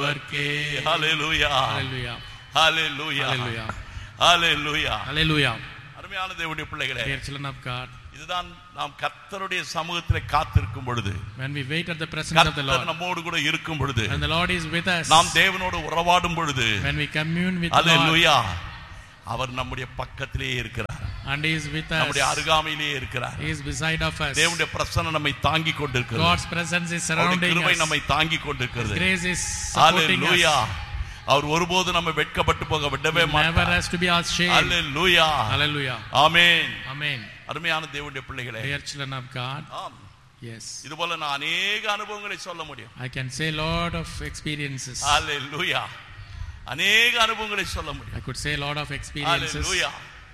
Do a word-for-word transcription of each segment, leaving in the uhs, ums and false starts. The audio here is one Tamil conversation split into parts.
வல்லவர்க்கே. ஹalleluya ஹalleluya ஹalleluya ஹalleluya ஹalleluya ஹalleluya. அருமையான தேவனுடைய பிள்ளைகளே, Dear children of God, இதுதான் நாம் கர்த்தருடைய சமூகத்திலே காத்திருக்கும் பொழுது, when we wait at the presence of the Lord, கர்த்தர் நம்மோடு கூட இருக்கும் பொழுது, and the Lord is with us, நாம் தேவனோடு உறவாடும் பொழுது, when we commune with the Lord, ஹalleluya, அவர் நம்முடைய பக்கத்திலே இருக்கிறார், and he is with us, நம்முடைய அருகாமையிலே இருக்கிறார். he is beside of us. தேவனுடைய பிரசன்னம் நம்மை தாங்கிக் கொண்டிருக்கிறது. God's presence is அவருடைய surrounding கிருபை us. நம்மை தாங்கிக் கொண்டிருக்கிறது. Grace is supporting hallelujah. us. அவர் ஒருபோதும் நம்ம வெட்கப்பட்டு போக விடவே He never மாட்டார். has to be ashamed. Hallelujah Hallelujah. Amen. Amen. அருமையான தேவனுடைய பிள்ளைகளே, Dear children of God, ஆம், yes, இதுபோல நான் அநேக அனுபவங்களை சொல்ல முடியும். I can say lot of experiences. ஹalleluya, அநேக அனுபவங்களை சொல்ல முடியும். I could say lot of experiences. ஹalleluya.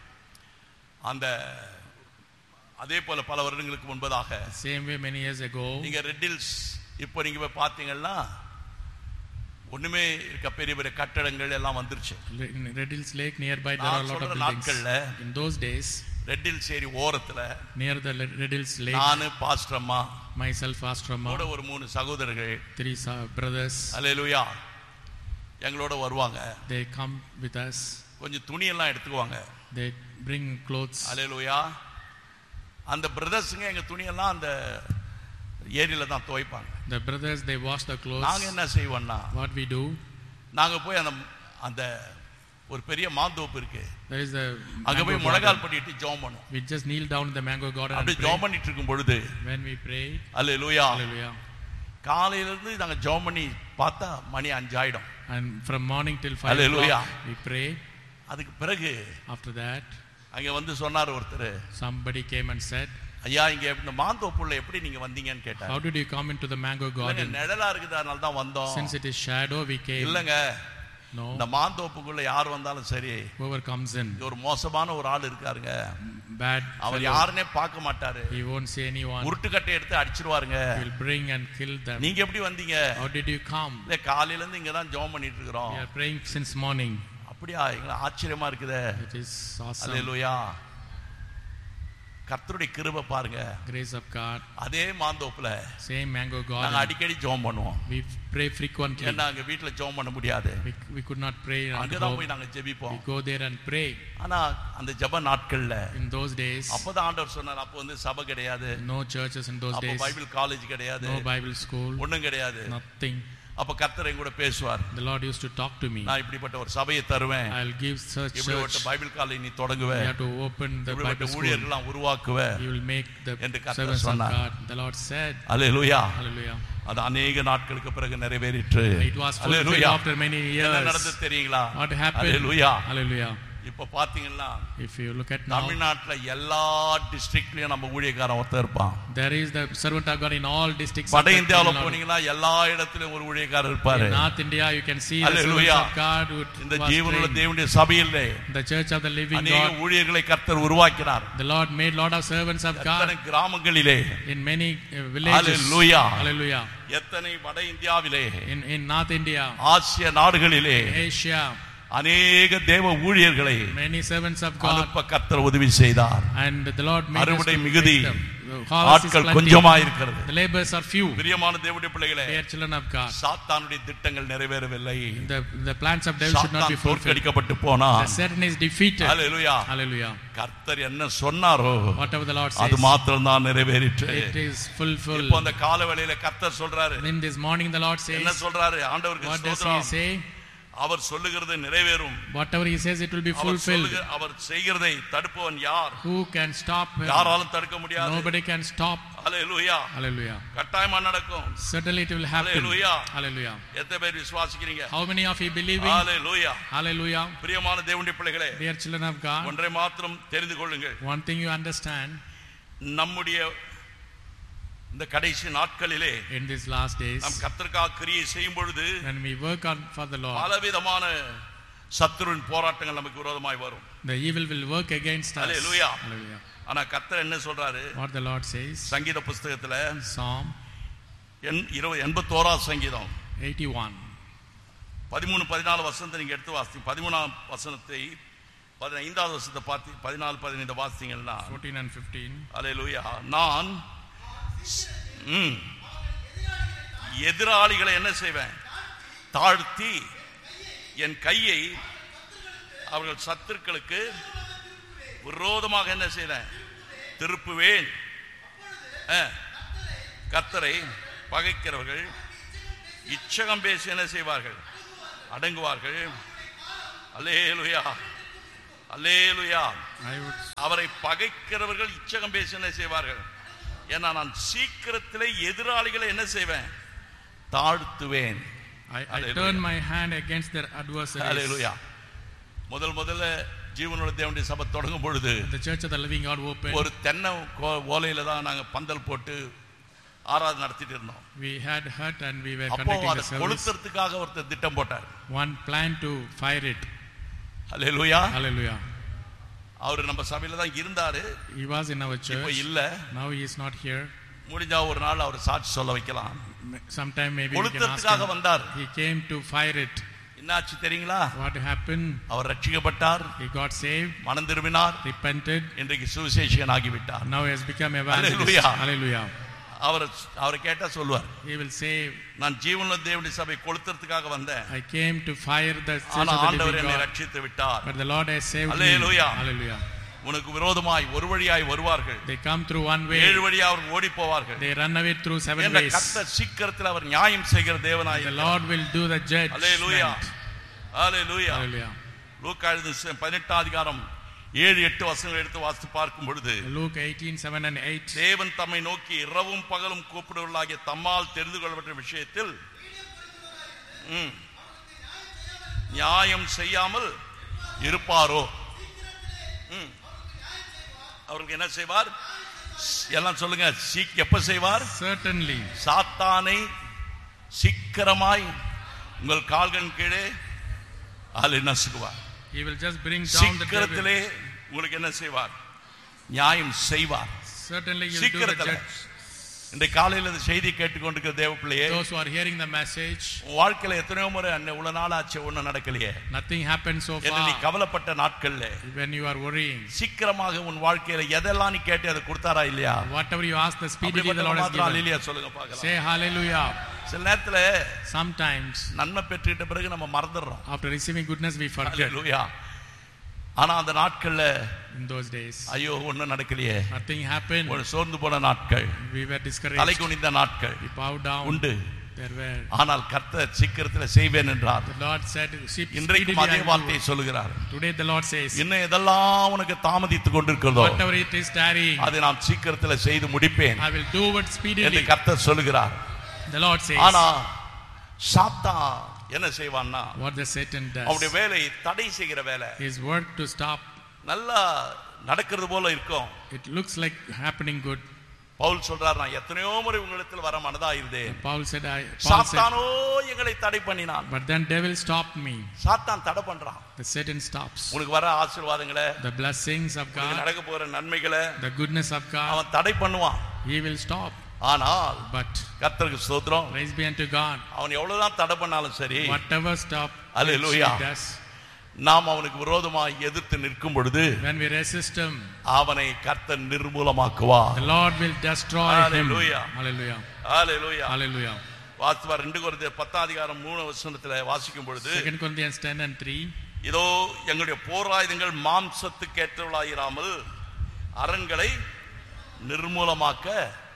அந்த அதே போல பல வருடங்களுக்கு முன்பதாக, Same way many years ago, நீங்க ரெட் ஹில்ஸ் இப்போ நீங்க போய் பாத்தீங்கன்னா ஒண்ணுமே இருக்க பெரிய பெரிய கட்டடங்கள் எல்லாம் வந்துருச்சு. in Red Hills Lake nearby there are a lot of buildings. In those days, red hills ஏரி ஓரத்துல near the Red Hills Lake, நானு பாஸ்டர் அம்மா, myself, Pastor Amma, கூட ஒரு மூணு சகோதரர்கள், three brothers, ஹalleluya, எங்களோட வருவாங்க. they come with us. கொஞ்சம் துணி எல்லாம் எடுத்துக்குவாங்க. They bring clothes. ஹalleluya. அந்த பிரதர்ஸ்ங்க எங்க துணி எல்லாம் அந்த ஏரியில தான் துவைப்பாங்க. The brothers, they wash the clothes. நாங்க என்ன செய்வோம்னா, What we do, நாங்க போய் அந்த அந்த ஒரு பெரிய மாந்தோப்பு இருக்கு, there is a அங்க mango போய் முழங்கால் garden. பண்ணிட்டு ஜெபம் பண்ணுவோம். We just kneel down in the mango garden and அப்படியே pray. ஜெபம் பண்ணிட்டு இருக்கும் பொழுது, When we pray, hallelujah, hallelujah, காலையில இருந்து நாங்க ஜெபம் பண்ணி பார்த்தா மணி அஞ்சு ஆயிடும். and from morning till five Hallelujah. o'clock we pray. அதுக்கு பிறகு After that, அங்க வந்து சொன்னார் ஒருத்தர், somebody came and said, ஐயா இங்க இந்த மாந்தோப்புள்ள எப்படி நீங்க வந்தீங்கன்னு கேட்டார். how did you come into the mango garden? நிழலா இருக்குது அதனால தான் வந்தோம். Since it is shadow, we came. இல்லங்க, No, இந்த மாந்தோப்புக்குள்ள யார் வந்தாலும் சரி, whoever comes in, இங்க ஒரு மோசமான ஒரு ஆள் இருக்காருங்க, bad அவர் fellow, யாருன்னே பார்க்க மாட்டாரு, he won't see anyone, உருட்டுக்கட்டை எடுத்து அடிச்சிருவாருங்க. he will bring and kill them. நீங்க எப்படி வந்தீங்க? How did you come? இல்ல காலையில இருந்து இங்க தான் ஜெபம் பண்ணிட்டு இருக்கிறோம். We are praying since morning. அப்படியா? எங்களுக்கு ஆச்சரியமா இருக்குதே. It is awesome. ஹalleluya. கர்த்தருடைய கிருபை பாருங்க. Grace of God. அதே மாந்தோப்புல Same mango நாங்க garden. அடிக்கடி ஜெபம் பண்ணுவோம். We pray frequently. ஏன்னா அங்க வீட்ல ஜெபம் பண்ண முடியாது. We, we could not pray at அங்கதான் home. போய் நாங்க ஜெபிப்போம். We go there and pray. ஆனா அந்த ஜெப நாட்கள்ல In those days, அப்பதான் ஆண்டவர் சொன்னார், அப்ப வந்து சபை கிடையாது, no churches in those அப்ப days, பைபிள் காலேஜ் கிடையாது, no Bible school, ஒண்ணும் கிடையாது. nothing. அப்ப கர்த்தர் என் கூட பேசுவார். The Lord used to talk to me. நான் இப்படிப்பட்ட ஒரு சபையை தருவேன், I'll give such இப்படிப்பட்ட church. பைபிள் காலேஜ் நீ தொடங்குவ, You have to open the இப்படிப்பட்ட Bible school. ஊழியர்கள்லாம் உருவாக்குவ You will make the என்று கர்த்தர் servants of சொன்னார். God. The Lord said, hallelujah. hallelujah. அது அநேக நாட்களுக்கு பிறகு நிறைவேறிற்று. It was fulfilled hallelujah. after many என்ன years. நடந்தது தெரியுங்களா? What happened? ஹalleluya. Hallelujah. இப்ப பாத்தீங்கன்னா If you look at now, தமிழ்நாட்டுல எல்லா டிஸ்ட்ரிக்ட்லயும் நம்ம ஊழியக்காரன் ஒருத்தர் இருப்பான். there is the servant of God in all districts. வட of இந்தியாவுல Tamil Nadu. போனீங்கன்னா எல்லா இடத்துலயும் ஒரு ஊழியக்காரர் இருப்பாரு. In North India, you can see the Hallelujah. servants of God who இந்த was ஜீவனுள்ள trained. தேவனுடைய சபையிலே The church of the living அநேக God. ஊழியர்களை கர்த்தர் உருவாக்கினார். The Lord made lot of servants of God எத்தனை கிராமங்களிலே, in many uh, villages. Hallelujah. Hallelujah. எத்தனை வட இந்தியாவிலே, In in North India, ஆசிய நாடுகளிலே Asia, அநேக தேவ ஊழியர்களை many servants of God, அனுப்ப கர்த்தர் உதவி செய்தார். and the Lord made us அறுவடை to மிகுதி, make them. The harvest is ஆட்கள் plenty. கொஞ்சமா இருக்கிறது. The laborers are few. பிரியமான தேவனுடைய பிள்ளைகளே, Dear children of God, சாத்தானுடைய திட்டங்கள் நிறைவேறவில்லை. the the plans of devil should not be சாத்தான் fulfilled. தோற்கடிக்கப்பட்டு போனா, The Satan is defeated. Hallelujah. Hallelujah. கர்த்தர் என்ன சொன்னாரோ Whatever the Lord அது says, மாத்திரம் தான் நிறைவேறிற்று. it is fulfilled. இப்போ அந்த காலவேளையில கர்த்தர் சொல்றாரு, In this morning, the Lord என்ன says, சொல்றாரு? ஆண்டவருக்கு what does He ஸ்தோத்திரம். say? அவர் சொல்லுகிறது நிறைவேறும். Whatever He says, it will be our fulfilled. சொல்லுகிற அவர் செய்கிறதை தடுப்பவன் யார்? Who can stop Him? யாராலும் தடுக்க முடியாது. Nobody can stop. Hallelujah. Hallelujah. கட்டாயமா நடக்கும். Certainly it will happen. Hallelujah. Hallelujah. எத்தனை பேர் விசுவாசிக்கிறீங்க? How many of you believing? Hallelujah. Hallelujah. பிரியமான தேவனுடைய பிள்ளைகளே, Dear children of God, ஒன்றை மாத்திரம் தெரிந்து கொள்ளுங்கள். one thing you understand, நம்முடைய இந்த கடைசி நாட்களிலே in these last days, நாம் கர்த்தருக்காக கிரியை செய்யும் பொழுது when we work on for the Lord, பலவிதமான சத்துருவின் போராட்டங்கள் நமக்கு விரோதமாய் வரும். the evil will work against us. Hallelujah. Hallelujah. ஆனா கர்த்தர் என்ன சொல்றாரு? What the Lord says, சங்கீத புஸ்தகத்துல Psalm எண்பத்தோராம் சங்கீதம் eighty-one, பதிமூணு பதினாலு வசனத்தை நீங்க எடுத்து வாசி. பதிமூணாம் வசனத்தை பதினைந்தாவது வசனத்தை பார்த்து பதினாலு பதினைந்து வாசித்தீங்கன்னா, fourteen and fifteen, ஹalleluya. நான் ம், எதிராளிகளை என்ன செய்வேன்? தாழ்த்தி என் கையை அவர்கள் சத்துருக்களுக்கு விரோதமாக என்ன செய்தேன்? திருப்புவேன். கர்த்தரை பகைக்கிறவர்கள் இச்சகம் பேசி என்ன செய்வார்கள்? அடங்குவார்கள். அல்லேலூயா, அல்லேலூயா. அவரை பகைக்கிறவர்கள் இச்சகம் பேசி என்ன செய்வார்கள்? ஏன்னா நான் சீக்கிரத்திலே எதிராளிகளை என்ன செய்வேன்? தாழ்த்துவேன். I, I turn my hand against their adversaries. Hallelujah. முதல் முதல்ல ஜீவனுள்ள தேவனுடைய சபை தொடங்கும் பொழுது the church of the living God opened. ஒரு தென்னை ஓலையில தான் நாங்க பந்தல் போட்டு ஆராதனை நடத்திட்டு இருந்தோம். We had hut and we were அப்போ conducting அதை the service. கொளுத்துறதுக்காக ஒருத்தர் திட்டம் போட்டார். One plan to fire it. Hallelujah. Hallelujah. அவர் நம்ம சபையில தான் இருந்தாரு. He was in our church. இப்போ இல்ல. Now he is not here. முடிஞ்சா ஒரு நாள் அவர் சாட்சி சொல்ல வைக்கலாம். Sometime maybe we can ask கொளுத்துறதுக்காக வந்தார். He came to fire it. என்னாச்சு தெரியுங்களா? What happened? Our ரட்சிக்கப்பட்டார். He got saved. மனம் திரும்பினார். Repented. இன்றைக்கு சுவிசேஷகன் ஆகிவிட்டார். Now he has become evangelist. Hallelujah. Hallelujah. அவர் அவர் கேட்டா சொல்வார். He will say, நான் ஜீவனுள்ள தேவனுடைய சபை கொளுத்துறதுக்காக வந்தேன். I came to fire the church ஆனா of the ஆண்டவர் living என்னை God. ரட்சித்து விட்டார். But the Lord has saved me. Hallelujah. Hallelujah. உனக்கு விரோதமாய் ஒரு வழியாய் வருவார்கள். They come through one way. ஏழு வழியா அவர் ஓடி போவார்கள். They run away through seven என்ற ways. கர்த்தர் சீக்கிரத்தில் அவர் நியாயம் செய்கிற தேவனாய் The Lord will do the judgment. Hallelujah. Hallelujah. Hallelujah. லூக்கா எழுதின பதினெட்டாம் அதிகாரம் ஏழு எட்டு வசனங்களை எடுத்து வாசித்து பார்க்கும் பொழுது Luke eighteen seven and eight. தேவன் தம்மை நோக்கி இரவும் பகலும் கூப்பிடுவர்களாகிய தம்மால் தெரிந்து கொள்ளப்பட்ட விஷயத்தில் நியாயம் செய்யாமல் இருப்பாரோ? அவருக்கு என்ன செய்வார்? எல்லாம் சொல்லுங்க. எப்ப செய்வார்? Certainly. சாத்தானை சீக்கிரமாய் உங்கள் கால்களின் கீழே ஆளு நசுக்குவார். He will just bring down the சீக்கிரத்திலே உங்களுக்கு என்ன செய்வார்? நியாயம் செய்வார். Certainly he will do the judge. இந்த காலையில இந்த செய்தி கேட்டுக்கொண்டிருக்கிற தேவ பிள்ளையே, those who are hearing the message, வாழ்க்கையில எத்தனையோ முறை அவ்வளவு நாள் ஆச்சு ஒண்ணும் நடக்கலையே, nothing happened so far, நீ கவலைப்பட்ட நாட்கள்ல when you are worrying, சீக்கிரமாக உன் வாழ்க்கையில எதெல்லாம் நீ கேட்டு அதை கொடுத்தாரா இல்லையா? whatever you ask, the speedily the Lord has given. ஹalleluya சொல்லுங்க பார்க்கலாம். Say hallelujah. சில நேரத்துல sometimes நன்மை பெற்றுட்ட பிறகு நம்ம மறந்துறோம். after receiving goodness we forget. ஹalleluya. ஆனா அந்த நாட்கள்ல in those days ஐயோ ஒண்ணும் நடக்கலையே, nothing happened, ஒரு சோர்ந்து போன நாட்கள், we were discouraged, தலை குனிந்த நாட்கள் we bowed down உண்டு. there were, ஆனால் கர்த்தர் சீக்கிரத்தில் செய்வேன் என்றார். the Lord said இன்றைக்கு அதே வார்த்தையை சொல்லுகிறார். today the Lord says, இன்னும் எதெல்லாம் உனக்கு தாமதித்துக் கொண்டிருக்கிறதோ whatever it is tarrying, அதை நான் சீக்கிரத்தில் செய்து முடிப்பேன் I will do it speedily என்று கர்த்தர் சொல்லுகிறார். the Lord says. ஆனா சாத்தான் என்ன செய்வான்னா, what the Satan does, அவருடைய வேலை தடை செய்கிற வேலை. his work to stop, நல்லா நடக்கிறது போல இருக்கும், it looks like happening good. Pavul சொல்றார், நான் எத்தனையோ முறை உங்களிடத்தில் வர மனதா இருந்தேன். Paul said, I, Paul சாத்தானோ எங்களை தடை பண்ணினான். but then devil stopped me. சாத்தான் தடை பண்றான். The Satan stops. உங்களுக்கு வர ஆசீர்வாதங்களை, the blessings of God, நடக்க போற நன்மைகளை, the goodness of God, அவன் தடை பண்ணுவான். he will stop. ஆனால் but கர்த்தருக்கு ஸ்தோத்திரம், praise be unto God, அவன் எவ்வளவுதான் தடை பண்ணாலும் சரி, whatever stop hallelujah, he does, நாம் அவனுக்கு விரோதமாய் எதிர்த்து நிற்கும் பொழுது when we resist him, அவனை கர்த்தர் நிர்மூலமாக்குவார். the Lord will destroy Hallelujah. him. Hallelujah. Hallelujah. Hallelujah. வாசிப்பார் ரெண்டு கொரிந்தியர் பத்தாம் அதிகாரம் மூணாம் வசனத்துல வாசிக்கும் பொழுது, Second Corinthians ten and three, இதோ எங்களுடைய போராயுதங்கள் மாம்சத்துக்கு ஏற்றவளாயிராமல் அரண்களை நிர்மூலமாக்க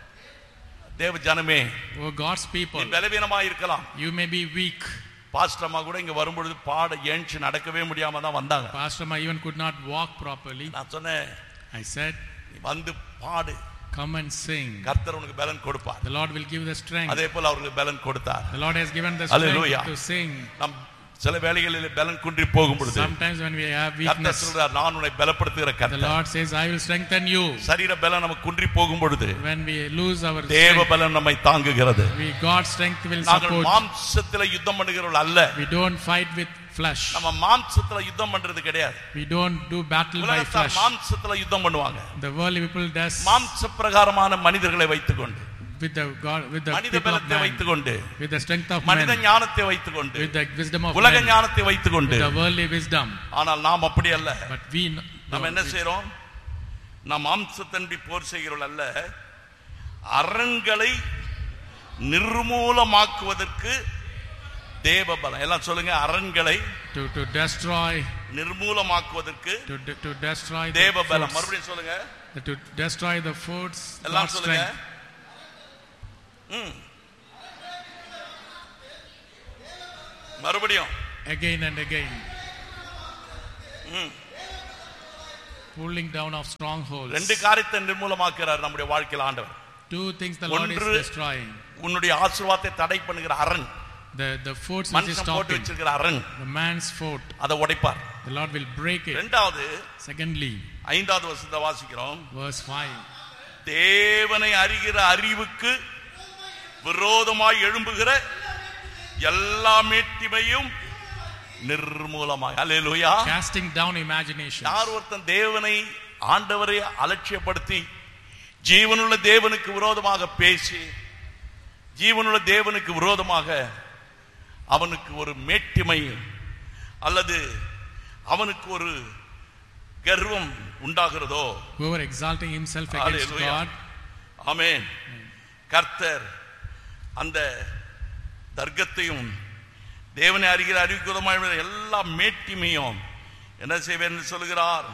தேவ ஜனமே, oh God's people, நீ பலவீனமாய் இருக்கலாம், you may be weak. Pastor அம்மா கூட இங்க வரும்பொழுது பாட ஏஞ்சி நடக்கவே முடியாம தான் வந்தாங்க. Pastor Ma even could not walk properly. நான் சொன்னேன், I said, நீ வந்து பாடு, come and sing, கர்த்தர் உனக்கு பலன் கொடுப்பார். the Lord will give the strength. அதே போல அவருக்கு பலன் கொடுத்தார். The Lord has given the Hallelujah. strength to sing. நம் சில வேளைகளில் பலன் குன்றி போகும் பொழுது Sometimes when we have கர்த்தர் weakness, சொல்றார், நான் உன்னை பலப்படுத்துகிற the கர்த்தர். Lord says, I will strengthen you. சரீர பலன் நமக்கு குன்றி போகும் பொழுது When we lose our தேவ strength, பலன் நம்மை தாங்குகிறது. we God's strength will நாங்கள் support. மாம்சத்திலே யுத்தம் பண்ணுகிறவர்கள் அல்ல. We don't fight with flesh. நம்ம மாம்சத்திலே யுத்தம் பண்றது கிடையாது. We don't do battle by உலகத்தார் flesh. மாம்சத்திலே யுத்தம் பண்ணுவாங்க. The worldly people does மாம்ச பிரகாரமான மனிதர்களை வைத்துக்கொண்டு, with the God, with the மனித people of பலத்தை man, வைத்துக்கொண்டு, with the strength of மனித men, ஞானத்தை வைத்துக்கொண்டு, with the wisdom of உலக men, ஞானத்தை வைத்துக்கொண்டு, with the worldly wisdom. ஆனால் நாம் அப்படி அல்ல. But we no, நம்ம என்ன செய்றோம்? நாம் மாம்சத்தன்படி போர் செய்கிறவர்கள் அல்ல, அரண்களை நிர்மூலமாக்குவதற்கு தேவ பலம். எல்லாம் சொல்லுங்க. அரண்களை to to destroy, நிர்மூலமாக்குவதற்கு to to destroy தேவ பலம். மறுபடியும் சொல்லுங்க. to destroy the foods. எல்லாம் சொல்லுங்க. ம் மறுபடியும் again and again. ம் pulling down of strongholds. ரெண்டு காரியத்தை நிர்மூலமாக்குறார் நம்முடைய வாழ்க்கையில் ஆண்டவர். Two things the Lord is destroying. உன்னுடைய ஆசீர்வாதத்தை தடை பண்ணுகிற அரண், the the forts which is stopping, the man's fort, அதை உடைப்பார். the Lord will break it. இரண்டாவது, secondly, ஐந்தாவது வசனத்தை வாசிக்கிறோம். verse five. தேவனை அறிகிற அறிவுக்கு விரோதமாய் எழும்புகிற எல்லா மேட்டிமையும் நிர்மூலமாய். அல்லேலூயா. casting down imagination. யார் ஒருத்தன் தேவனை ஆண்டவரை அலட்சியப்படுத்தி ஜீவனுள்ள தேவனுக்கு விரோதமாக பேசி ஜீவனுள்ள தேவனுக்கு விரோதமாக அவனுக்கு ஒரு மேட்டிமை அல்லது அவனுக்கு ஒரு கர்வம் உண்டாகிறதோ, whoever exalting himself against God, ஆமென், கர்த்தர் அந்த தர்க்கத்தையும் தேவனை அறிகிற அறிவுக்கு விரோதமாக எல்லா மேட்டிமையும் என்ன செய்வேன் என்று சொல்கிறார்,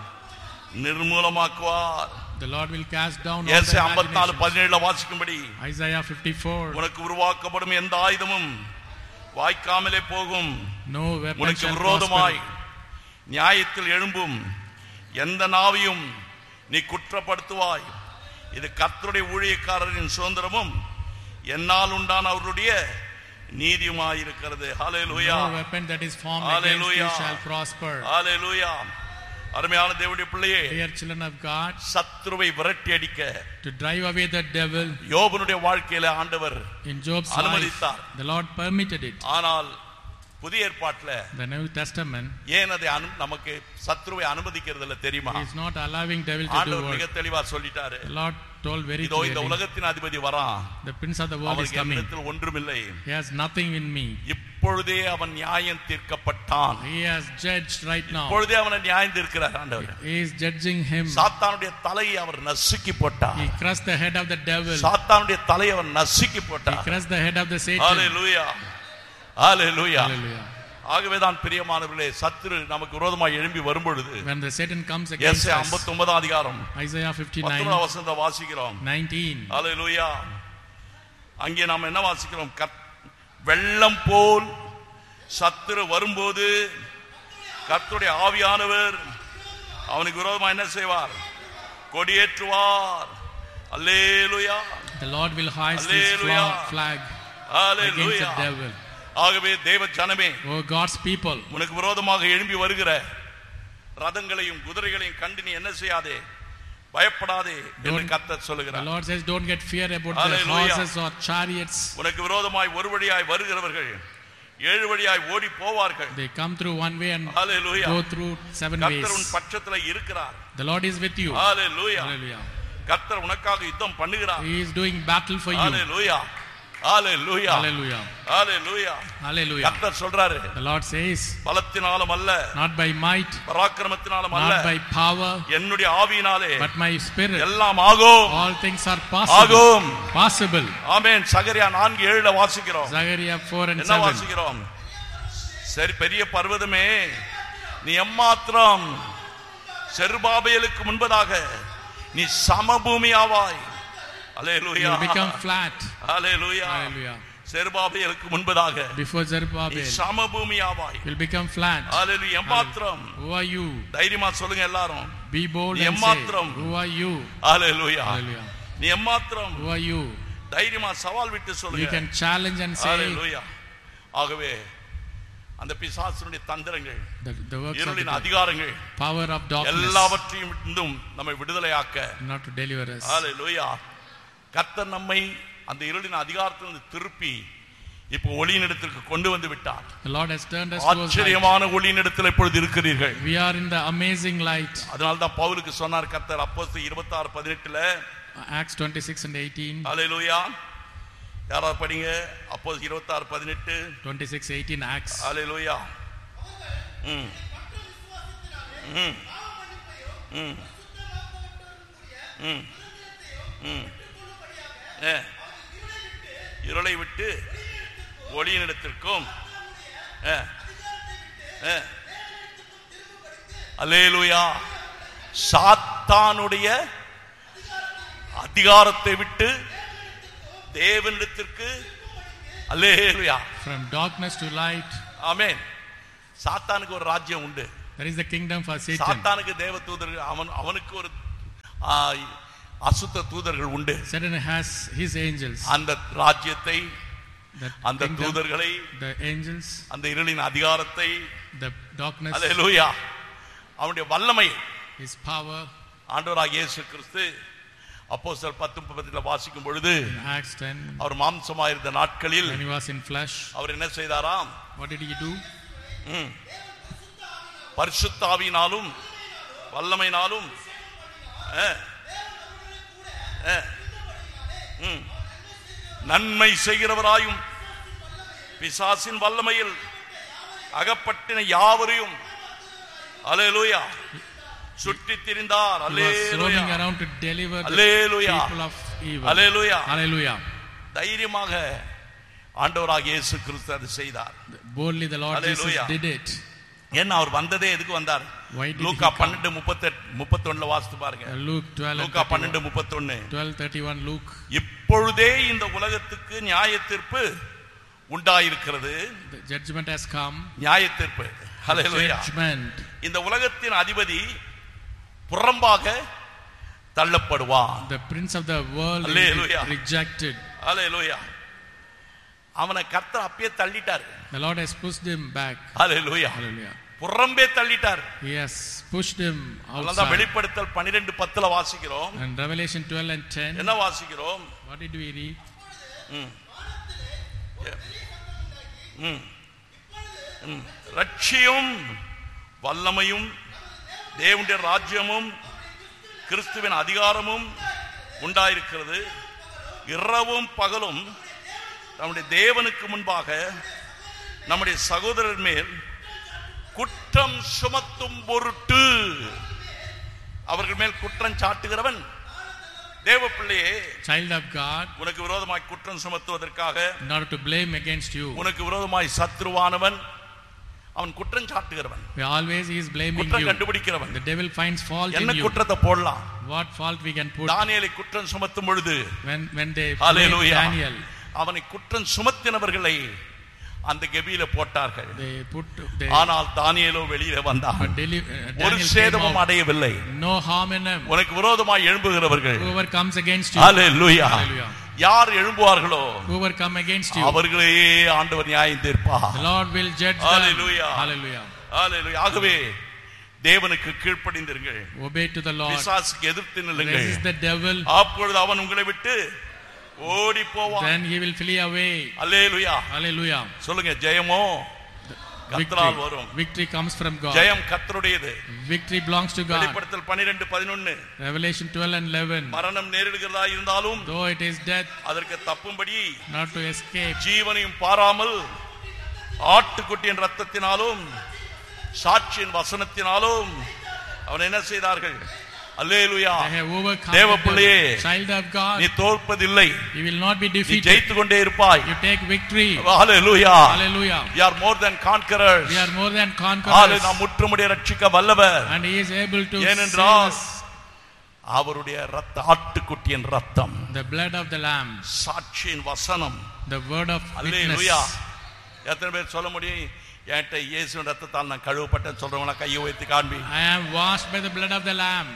நிர்மூலமாக்குவார். the Lord will cast down all the ஏசாயா ஐம்பத்தி நாலு பதினேழு வாசிக்கும்படி, Isaiah fifty-four, உனக்கு உருவாக்கப்படும் எந்த ஆயுதமும் வாய்க்காமலே போகும், no weapon உனக்கு shall விரோதமாய் prosper. நியாயத்தில் எழும்பும் எந்த நாவையும் நீ குற்றப்படுத்துவாய். இது கர்த்தருடைய ஊழியக்காரரின் சுதந்திரமும் என்னால் உண்டான அவருடைய நீதியுமாயிருக்கிறது. ஹல்லேலூயா. no weapon that is formed against you shall prosper. ஹல்லேலூயா. அருமையான தேவனுடைய பிள்ளையே, dear children of God, சத்துருவை விரட்டி அடிக்க to drive away the devil, யோபனுடைய வாழ்க்கையில ஆண்டவர் in Job's life the Lord permitted it. ஆனால் புதிய ஏற்பாட்டுல the New Testament ஏன் அதை நமக்கு சத்துருவை அனுமதிக்கிறது இல்ல தெரியுமா? he is not allowing devil to do ஆண்டவர் work. மிக தெளிவா சொல்லிட்டாரு. the Lord told very இதோ இந்த clearly, உலகத்தின் அதிபதி வரான், the prince of the world is coming, அவனுக்கு ஒன்றுமில்லை, he has nothing in me, இப்பொழுதே அவன் நியாயம் தீர்க்கப்பட்டான், he has judged right now, இப்பொழுதே அவனை நியாயம் தீர்க்கிறார் ஆண்டவர். he is judging him. சாத்தானுடைய தலையை அவர் நசுக்கி போட்டார். he crushed the head of the devil, சாத்தானுடைய தலையை அவர் நசுக்கி போட்டார். he crushed the head of the Satan. Hallelujah. Hallelujah. Hallelujah. ஆகவேதான் பிரியமானவர்களே, சத்துரு நமக்கு விரோதமாய் எழும்பி வரும்பொழுது when the Satan comes against ஏசாயா us, ஐம்பத்தி ஒன்பதாம் அதிகாரம் Isaiah fifty-nine பத்தொன்பதாம் வசனத்தை வாசிக்கிறோம். nineteen, ஹல்லேலூயா. அங்கே நாம் என்ன வாசிக்கிறோம்? வெள்ளம் போல் சத்துரு வரும்போது கர்த்தருடைய ஆவியானவர் அவனுக்கு விரோதமா என்ன செய்வார்? கொடியேற்றுவார். அல்லேலூயா. the Lord will hoist his flag against the devil. ஆகவே தேவ ஜனமே, oh God's people, உனக்கு விரோதமாக எழும்பி வருகிற ரதங்களையும் குதிரைகளையும் கண்டு நீ என்ன செய்யாதே, பயப்படாதே என்று கர்த்தர் சொல்கிறார். the Lord says don't get fear about the horses or chariots. உனக்கு விரோதமாய் ஒரு வழியாய் வருகிறவர்கள் ஏழு வழியாய் ஓடி போவார்கள். they come through one way and Hallelujah. go through seven ways. கர்த்தர் உன் பட்சத்திலே இருக்கிறார். the Lord is with you. Hallelujah. Hallelujah. கர்த்தர் உனக்காக யுத்தம் பண்ணுகிறார். he is doing battle for you. Hallelujah. Hallelujah. Hallelujah. Hallelujah. Hallelujah. கர்த்தர் சொல்றாரு, the Lord says பலத்தினாலும் அல்ல, not by might, பராக்கிரமத்தினாலும் அல்ல, not by power, என்னுடைய ஆவியினாலே but my spirit, எல்லாம் ஆகும். all things are possible. ஆகும். possible. ஆமென். சகரியா நான்கு ஏழு வாசிக்கிறோம். Zechariah four and என்ன seven. வாசிக்கிறோம்? சரி, பெரிய பர்வதமே நீ எம்மாத்திரம் செருபாபேலுக்கு முன்பதாக நீ சமபூமியாவாய். அல்லேலூயா. you become flat. Hallelujah. Hallelujah. செருபாபேலுக்கு முன்பதாக before நீ Zerubbabel சமபூமியாவாய். will become flat. அல்லேலூயா. எம்மாத்திரம். who are you? தைரியமா சொல்லுங்க எல்லாரும். be bold நீ and say, எம்மாத்திரம். who are you? Hallelujah. Hallelujah. நீ எம்மாத்திரம். who are you? தைரியமா சவால் விட்டு you சொல்லுங்க. can challenge and say, அல்லேலூயா. ஆகவே அந்த பிசாசுடைய தந்திரங்கள், the, the works of இருளின் the அதிகாரங்கள், power of darkness, எல்லாவற்றையும் இருந்தும் நம்மை விடுதலையாக்க, not to deliver us. ஹல்லேலூயா, கர்த்தர் நம்மை அந்த இருளின் அதிகாரத்திலிருந்து திருப்பி இப்போ ஒளியினிடத்திற்கு கொண்டு வந்து விட்டார். the Lord has turned us towards light. ஆச்சரியமான ஒளியினிடத்தில் இப்பொழுது இருக்கிறீர்கள். we are in the amazing light. அதனால தான் பவுலுக்கு சொன்னார் கர்த்தர் அப்போஸ்தலர் இருபத்தி ஆறு பதினெட்டுல, Acts twenty-six and eighteen. ஹல்லேலூயா. யாராவது படிங்க அப்போஸ்தலர் இருபத்தி ஆறு பதினெட்டு. twenty-six eighteen Acts. ஹல்லேலூயா. ம் ம் ம் ம் ம் இருளை விட்டு ஒளியினிடத்திற்கும் அல்லேலூயா. சாத்தானுடைய அதிகாரத்தை விட்டு தேவனிடத்திற்கு, அல்லேலூயா, from darkness to light. ஆமென். சாத்தானுக்கு ஒரு ராஜ்யம் உண்டு. There is the kingdom for Satan. சாத்தானுக்கு தேவ தூதர்கள், அவன் அவனுக்கு ஒரு அசுத்த தூதர்கள் உண்டு. Satan has his angels. அந்த ராஜ்யத்தை, அந்த தூதர்களை, the angels, அந்த இருளின் அதிகாரத்தை, the darkness, அல்லேலூயா, அவனுடைய வல்லமை, his power, ஆண்டவராகிய இயேசு கிறிஸ்து அப்போஸ்தலர் பத்து முப்பதில் வாசிக்கும் பொழுது, Acts ten, அவர் மாம்சமாயிருந்த நாட்களில் when he was in flesh, அவர் என்ன செய்தாராம்? what did he do? பரிசுத்த ஆவியினாலும் வல்லமையினாலும் நன்மை செய்கிறவராயும் பிசாசின் வல்லமையில் அகப்பட்டின யாவரையும், அல்லேலூயா, சுற்றி திரிந்தார். roaming around to deliver the people of evil. Hallelujah, hallelujah. தைரியமாக ஆண்டவராகிய இயேசு கிறிஸ்து அதை செய்தார். Boldly the Lord Jesus did it. ஏன்னா அவர் வந்ததே எதுக்கு வந்தார்? லூக்கா பன்னிரண்டு முப்பத்தொன்னு வாசித்து பாருங்க. லூக்கா பன்னிரண்டு முப்பத்தொன்னு. twelve thirty-one Luke. இப்பொழுதே இந்த உலகத்துக்கு நியாயத்தீர்ப்பு உண்டாயிருக்கிறது. The judgment has come. நியாயத்தீர்ப்பு. ஹல்லேலூயா. இந்த உலகத்தின் அதிபதி புறம்பாக தள்ளப்படுவான். The prince of the world is rejected. ஹல்லேலூயா. அவனை கர்த்தர் அப்பே தள்ளிட்டார். The Lord has pushed him back. Hallelujah. Hallelujah. புறம்பே தள்ளிட்டார். Yes, pushed him outside. அதான் வெளிப்படுத்தல் பன்னிரண்டு பத்துல வாசிக்கிறோம். And Revelation twelve and ten. என்ன வாசிக்கிறோம்? What did we read? ம். ம். ம். ரட்சியும் வல்லமையும் தேவனுடைய ராஜ்யமும் கிறிஸ்துவின் அதிகாரமும் உண்டாயிருக்கிறது. இரவும் பகலும் நம்முடைய தேவனுக்கு முன்பாக நம்முடைய சகோதரர் மேல் குற்றம் சுமத்தும் பொருட்டு, அவர்கள் மேல் குற்றம் சாட்டுகிறவன் தேவ பிள்ளையே, child of God, உனக்கு விரோதமாய் குற்றம் சுமத்துவதற்காக, in order to blame against you, உனக்கு விரோதமாய் சத்ருவானவன் அவன் குற்றம் சாட்டுகிறவன். always he is blaming you. குற்றம் கண்டுபிடிக்கிறவன். The devil finds fault in you. என்ன குற்றத்தை போடலாம்? What fault we can put? தானியேலை குற்றம் சுமத்தும் பொழுது, when when they blame Daniel, அவனை குற்றம் சுமத்தினவர்களை அந்த கெபியில போட்டார்கள். they put they, ஆனால் தானியேலோ வெளியில வந்தான். ஒரு Daniel சேதமும் அடையவில்லை. no harm in him. உனக்கு விரோதமாய் எழும்புகிறவர்கள், whoever comes against you, ஹல்லேலூயா, யார் எழும்புவார்களோ, whoever come against you, அவர்களே ஆண்டவர் நியாயம் தீர்ப்பார். the Lord will judge them. Hallelujah, hallelujah, ஹல்லேலூயா. ஆகவே தேவனுக்கு கீழ்ப்படிந்திருங்கள். obey to the Lord. பிசாசுக்கு எதிர்த்து நில்லுங்கள். resist the devil. அப்பொழுது அவன் உங்களை விட்டு ஓடி போவான். then he will flee away. Hallelujah, hallelujah. சொல்லுங்க, ஜெயமோ கர்த்தரால் வரும். victory comes from God. ஜெயம் கர்த்தருடையது. victory belongs to God. வெளிப்படுத்தல் பன்னிரண்டு பதினொன்று. Revelation twelve and eleven. மரணம் நேரிடுகிறதா இருந்தாலும், though it is death, அதற்கு தப்பும்படி, not to escape, ஜீவனையும் பாராமல் ஆட்டுக்குட்டியின் ரத்தத்தினாலும் சாட்சியின் வசனத்தினாலும் அவன் என்ன செய்தார்கள்? அல்லேலூயா. தேவ பிள்ளையே, child of God, நீ தோற்பதில்லை. you will not be defeated. நீ ஜெயித்து கொண்டே இருப்பாய். you take victory. Hallelujah, hallelujah. we are more than conquerors. we are more than conquerors. ஹல்லேலூயா. நாம் முற்றுமுடிய ரட்சிக்க வல்லவர். and he is able to ஏனென்றால் save us. அவருடைய ரத்த, ஆட்டுக்குட்டியின் ரத்தம், the blood of the lamb, சாட்சியின் வசனம், the word of hallelujah. witness. எத்தனை பேர் சொல்ல முடியும், என்கிட்ட இயேசுவின் ரத்தத்தால் நான் கழுவப்பட்டேன்னு சொல்றவங்களா கையை உயர்த்தி காண்பி. I am washed by the blood of the lamb.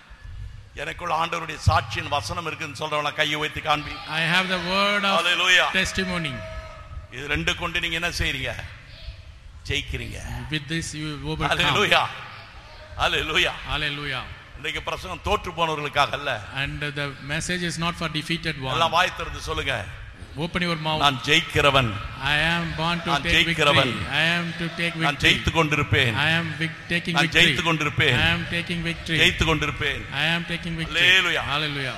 எனக்குள்ள ஆண்டவருடைய சாட்சியின் வசனம் இருக்குன்னு சொல்றவங்களா கையை உயர்த்தி காண்பி. I have the word of Hallelujah. testimony. இது ரெண்டு கொண்டு நீங்க என்ன செய்றீங்க? ஜெயிக்கிறீங்க. with this you overcome. Hallelujah, hallelujah, hallelujah. இன்னைக்கு பிரசங்கம் தோற்று போனவர்களுக்காக அல்ல. and the message is not for defeated one. எல்லாம் வாய் திறந்து சொல்லுங்க, open your mouth. நான் ஜெயிக்கிறவன். I am born to நான் take ஜெயிக்கிறவன். victory. I am to take victory. நான் ஜெயித்து கொண்டிருப்பேன். I am vic- taking நான் victory. ஜெயித்து கொண்டிருப்பேன். I am taking victory. ஜெயித்து கொண்டிருப்பேன். I am taking victory. Hallelujah. hallelujah.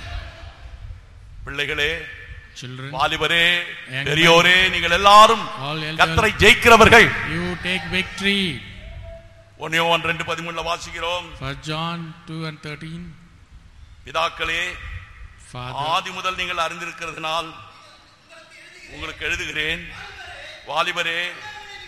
பிள்ளைகளே, children, வாலிபரே, பெரியோரே, நீங்கள் எல்லாரும் all elders, கர்த்தரை ஜெயிக்கிறவர்கள். you take victory. ஒன்று யோவான் இரண்டு பதிமூன்று வாசிக்கிறோம். First John two and thirteen. பிதாக்களே, Father, ஆதி முதல் நீங்கள் அறிந்திருக்கிறதுனால் உங்களுக்கு எழுதுகிறேன். வாலிபரே,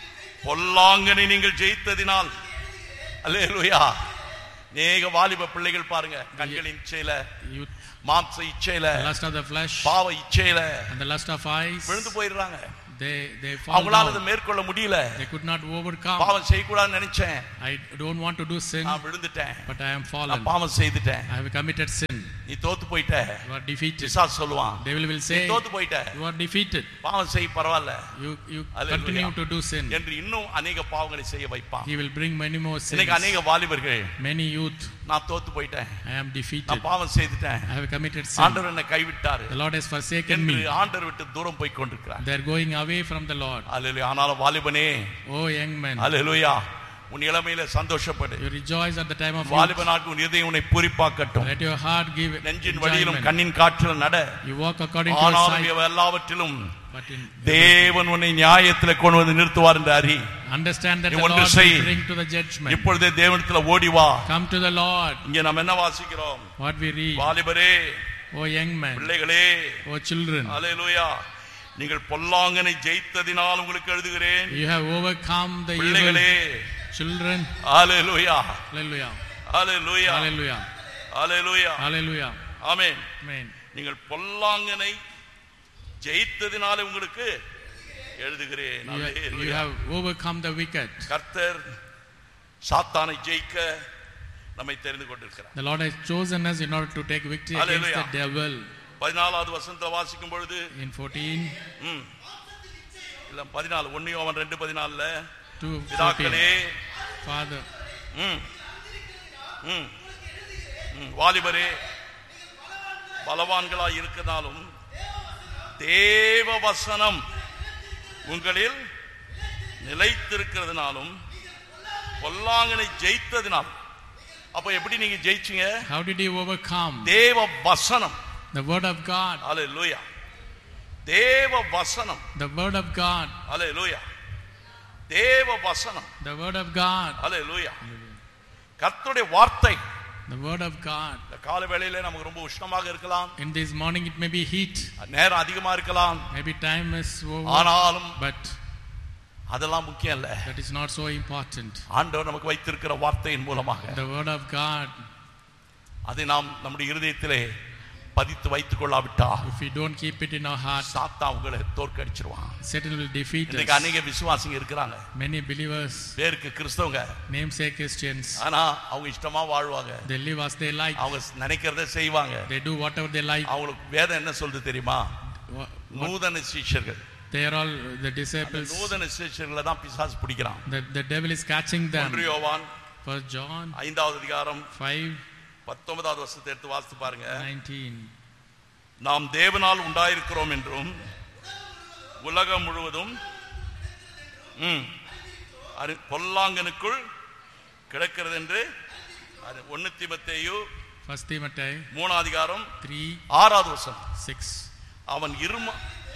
பொல்லாங்கனை நீங்கள் ஜெயித்ததினால். அல்லேலூயா. நேக வாலிப பிள்ளைகள் பாருங்க, கண்களின் இச்சையில, மாம்ச இச்சையில, lust of the flesh, பாவ இச்சையில and the lust of eyes, விழுந்து போயிடுறாங்க. they they fall அவங்களால down. அதை மேற்கொள்ள முடியல. They could not overcome. பாவம் செய்யக்கூடாதுன்னு நினைச்சேன், I don't want to do sin, நான் விழுந்துட்டேன், but I am fallen. நான் பாவம் செய்துட்டேன். I have committed sin. நீ தோத்து போயிட்ட. You are defeated. பிசாசு சொல்லுவான், Devil will say, நீ தோத்து போயிட்ட, you are defeated. பாவம் செய், பரவாயில்ல, You you Hallelujah. continue to do sin. என்று இன்னும் அநேக பாவங்களை செய்ய வைப்பான். He will bring many more sins. இன்னைக்கு அநேக வாலிபர்கள், Many youth, நான் தோத்து போயிட்டேன், I am defeated. நான் பாவம் செய்துட்டேன், I have committed sin. ஆண்டவர் என்னை கைவிட்டாரு The Lord has forsaken என்று me. ஆண்டவர் விட்டு தூரம் போய் கொண்டிருக்கிறார். They are going away from the Lord. அல்லேலூயா. ஆனாலும் வாலிபனே, Oh young man, அல்லேலூயா, உன் இளமையில சந்தோஷப்படு. you rejoice at the time of youth. வாலிபனாக்கு உன் இதயம் உன்னை பூரிப்பாக்கட்டும். Let your heart give நெஞ்சின் வழியிலும் enjoyment. கண்ணின் காற்றிலும் நட. You walk according to your ஆனாலும் sight. இவை எல்லாவற்றிலும் But in தேவன் உன்னை நியாயத்தில் கொண்டு வந்து நிறுத்துவார் என்று அறி. understand that நீ the ஒன்று Lord செய். will bring to the judgment. இப்பொழுதே தேவனிடத்தில் ஓடி வா. Come to the Lord. இங்கே நாம் என்ன வாசிக்கிறோம்? What we read. வாலிபரே, Oh young man, பிள்ளைகளே, oh children, அல்லேலூயா, நீங்கள் பொல்லாங்கனை ஜெயித்ததினால் உங்களுக்கு எழுதுகிறேன். you have overcome the evil. பிள்ளைகளே, Children, அல்லேலூயா, hallelujah, அல்லேலூயா, hallelujah, அல்லேலூயா, hallelujah, ஆமென். amen. நீங்கள் பொல்லாங்கனை ஜெயித்ததினாலே உங்களுக்கு எழுதுகிறேன். You, ha- you hallelujah. have overcome the wicked. கர்த்தர் சாத்தானை ஜெயிக்க நம்மை தெரிந்து கொண்டிருக்கிறார். The Lord has chosen us in order to take victory against Hallelujah. the devil. பதினாலாவது வசனத்தை வாசிக்கும் பொழுது, In fourteen, ம், இல்ல பதினாலு, ஒன்னு யோவான் ரெண்டு பதினாலுல, two பிதாக்களே, fourteen, Father, ம், ம், ம், வாலிபரே, பலவான்களாய் இருக்கிறதாலும் தேவ வசனம் உங்களில் நிலைத்திருக்கிறதுனாலும் பொல்லாங்கனை ஜெயித்ததினால். அப்ப எப்படி நீங்க ஜெயிச்சீங்க? how did you overcome? தேவ வசனம். The word of God. அல்லேலூயா. தேவ வசனம். The word of God. அல்லேலூயா. தேவ வசனம். The word of God. அல்லேலூயா. கர்த்தருடைய வார்த்தை. The word of God. இந்த காலை வேளையில நமக்கு ரொம்ப உஷ்ணமாக இருக்கலாம். In this morning it may be heat. நேரம் அதிகமா இருக்கலாம். Maybe time is over. ஆனாலும் But அதெல்லாம் முக்கியம் இல்ல. that is not so important. ஆண்டவர் நமக்கு வைத்திருக்கிற வார்த்தையின் மூலமாக The word of God, அதை நாம் நம்முடைய இருதயத்திலே பதித்து வைத்துக் கொள்ளாவிட்டால், if we don't keep it in our heart, சாத்தான் உங்களை தோற்கடிச்சிருவான். Satan will defeat இன்னைக்கு us. அநேக விசுவாசிங்க இருக்கிறாங்க, Many believers, பேருக்கு கிறிஸ்தவங்க, namesake Christians, ஆனா அவங்க இஷ்டமா வாழ்வாங்க. they live as they like. அவங்க நினைக்கிறத செய்வாங்க. They do whatever they like. அவங்களுக்கு வேதம் என்ன சொல்லுது தெரியுமா? Wha- நூதன சீஷர்கள். They are all the அந்த disciples. நூதன சீஷர்களை தான் பிசாசு பிடிக்கிறான். The, the devil is catching them. ஒன்று யோவான் First John ஐந்தாவது அதிகாரம் five பத்தொன்பதாவது வருஷத்தை எடுத்து வாசித்து பாருங்க. nineteen. நாம் தேவனால் உண்டாயிருக்கிறோம் என்றும் உலகம் முழுவதும் ம், அறி- பொல்லாங்கனுக்குள் கிடக்கிறது என்று அது ஒன்னு தீமோத்தேயு First Timothy மூணாம் அதிகாரம் three ஆறாவது வசனம். six. அவன் இரும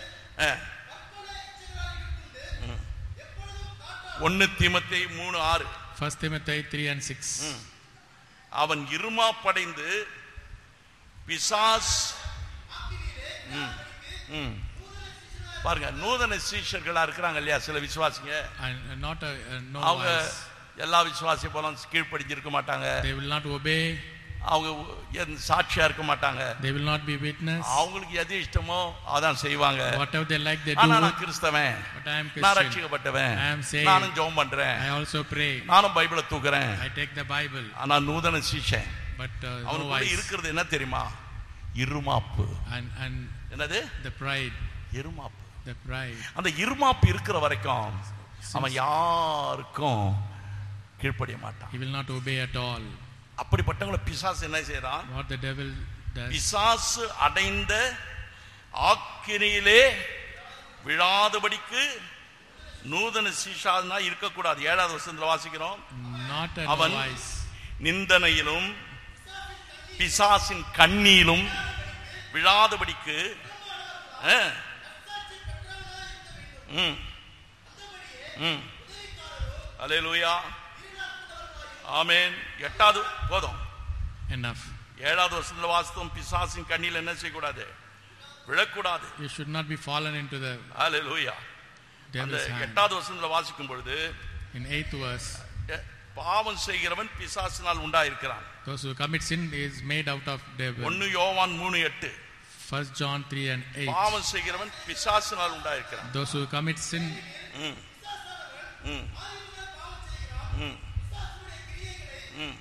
ஒன்னு தீமோத்தேயு மூணு ஆறு. First Timothy three and six. அவன் இருமா படைந்து பிசாஸ் ம், ம். பாருங்க, நூதன சீஷர்களா இருக்கிறாங்க இல்லையா சில விசுவாசிங்க, And uh, not a, a no அவங்க wise. எல்லா விசுவாசி போல கீழ்ப்படிஞ்சிருக்க மாட்டாங்க. They will not obey. அவங்க எந்த சாட்சியா இருக்க மாட்டாங்க. They will not be witness. அவங்களுக்கு எது இஷ்டமோ அதான் செய்வாங்க. Whatever they like, they ஆனா do. நான் கிறிஸ்தவன், But I am நான் Christian. ரட்சிக்கப்பட்டவன், I am saved. நானும் ஜெபம் பண்றேன், I also pray. நானும் பைபிளை தூக்குறேன். I take the Bible. ஆனா நூதன சீஷன் But uh, no அவனுக்குள்ள wise. இருக்கிறது என்ன தெரியுமா? இருமாப்பு. And and என்னது? the pride. இருமாப்பு. The pride. அந்த இருமாப்பு இருக்கிற வரைக்கும் அவன் யாருக்கும் கீழ்ப்படிய மாட்டான். He will not obey at all. அப்படிப்பட்டவங்களை பிசாசு என்ன செய்யறான்? What the devil does. பிசாசு அடைந்த ஆக்கினையிலே விழாதபடிக்கு நூதன சீஷானா இருக்கக்கூடாது. ஏழாவது வசனத்துல வாசிக்கிறோம், Not a அவன் no wise. நிந்தனையிலும் பிசாசின் கண்ணியிலும் விழாதபடிக்கு அஹ், ம், ம். அல்லேலூயா, ஆமென். எட்டாவது போதும், Enough. ஏழாவது வருஷத்துல வாஸ்தவம், பிசாசின் கண்ணியில் என்ன செய்யக்கூடாது? விழக்கூடாது. You should not be fallen into the. Hallelujah. devil's hand. எட்டாவது வசனத்துல வாசிக்கும் பொழுது In eighth verse, பாவம் செய்கிறவன் பிசாசினால் உண்டாயிருக்கிறான். those who commit sin is made out of devil. ஒன்று யோவான் மூன்று எட்டு. First John three and eight. பாவம் செய்கிறவன் பிசாசினால் உண்டாயிருக்கிறான். Those who commit sin. ம் ம் ம் ம்